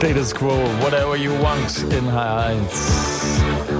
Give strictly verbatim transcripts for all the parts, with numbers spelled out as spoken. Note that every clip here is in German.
Status Quo, Whatever You Want in H R eins.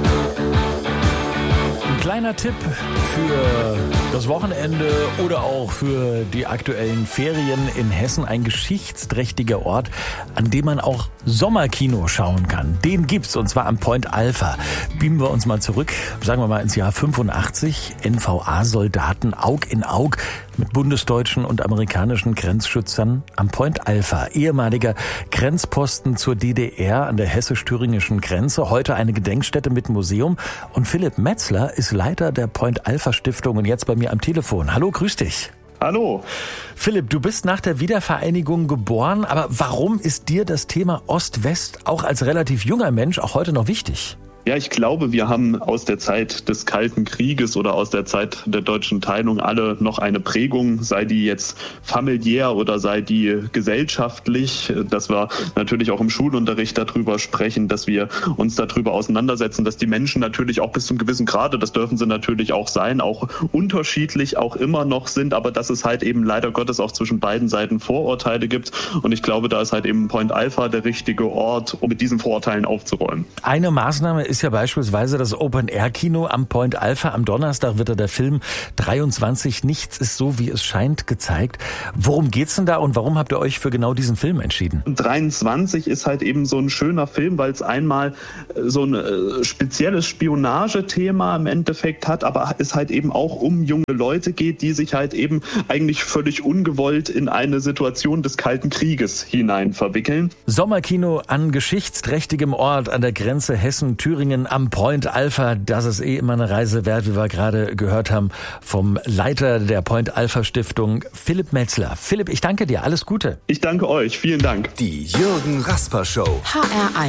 Ein kleiner Tipp für das Wochenende oder auch für die aktuellen Ferien in Hessen. Ein geschichtsträchtiger Ort, an dem man auch Sommerkino schauen kann. Den gibt's, und zwar am Point Alpha. Beamen wir uns mal zurück, sagen wir mal ins Jahr fünfundachtzig. N V A-Soldaten Aug in Aug mit bundesdeutschen und amerikanischen Grenzschützern am Point Alpha. Ehemaliger Grenzposten zur D D R an der hessisch-thüringischen Grenze. Heute eine Gedenkstätte mit Museum. Und Philipp Metzler ist Leiter der Point Alpha Stiftung und jetzt bei mir am Telefon. Hallo, grüß dich. Hallo. Philipp, du bist nach der Wiedervereinigung geboren, aber warum ist dir das Thema Ost-West auch als relativ junger Mensch auch heute noch wichtig? Ja, ich glaube, wir haben aus der Zeit des Kalten Krieges oder aus der Zeit der deutschen Teilung alle noch eine Prägung, sei die jetzt familiär oder sei die gesellschaftlich, dass wir natürlich auch im Schulunterricht darüber sprechen, dass wir uns darüber auseinandersetzen, dass die Menschen natürlich auch bis zum gewissen Grade, das dürfen sie natürlich auch sein, auch unterschiedlich auch immer noch sind, aber dass es halt eben leider Gottes auch zwischen beiden Seiten Vorurteile gibt. Und ich glaube, da ist halt eben Point Alpha der richtige Ort, um mit diesen Vorurteilen aufzuräumen. Eine Maßnahme ist ist ja beispielsweise das Open-Air-Kino am Point Alpha. Am Donnerstag wird da der Film dreiundzwanzig Nichts ist so, wie es scheint gezeigt. Worum geht's denn da und warum habt ihr euch für genau diesen Film entschieden? dreiundzwanzig ist halt eben so ein schöner Film, weil es einmal so ein spezielles Spionagethema im Endeffekt hat, aber es halt eben auch um junge Leute geht, die sich halt eben eigentlich völlig ungewollt in eine Situation des Kalten Krieges hinein verwickeln. Sommerkino an geschichtsträchtigem Ort an der Grenze Hessen-Thüringen am Point Alpha. Das ist eh immer eine Reise wert, wie wir gerade gehört haben vom Leiter der Point Alpha Stiftung, Philipp Metzler. Philipp, ich danke dir. Alles Gute. Ich danke euch. Vielen Dank. Die Jürgen Rasper Show. H R eins